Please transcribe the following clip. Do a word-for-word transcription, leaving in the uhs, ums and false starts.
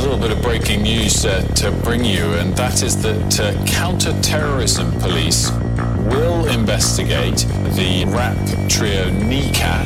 little bit of breaking news uh, to bring you, and that is that uh, counter-terrorism police will investigate the rap trio Niqat